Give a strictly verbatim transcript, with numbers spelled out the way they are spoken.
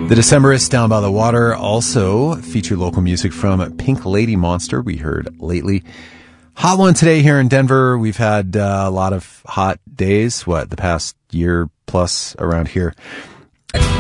The Decemberists Down by the Water also feature local music from Pink Lady Monster, we heard lately. Hot one today here in Denver. We've had uh, a lot of hot days, what, the past year plus around here.